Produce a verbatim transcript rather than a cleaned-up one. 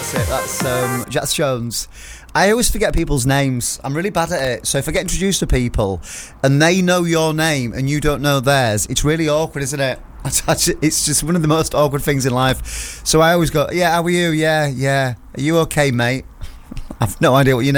That's it. That's um, Jax Jones. I always forget people's names. I'm really bad at it. So if I get introduced to people and they know your name and you don't know theirs, it's really awkward, isn't it? It's just one of the most awkward things in life. So I always go, yeah, how are you? Yeah, yeah. Are you okay, mate? I've no idea what your name